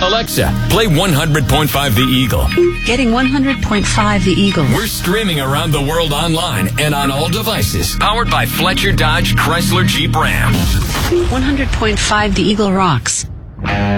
Alexa, play 100.5 The Eagle. Getting 100.5 The Eagle. We're streaming around the world online and on all devices. Powered by Fletcher Dodge Chrysler Jeep Ram. 100.5 The Eagle rocks.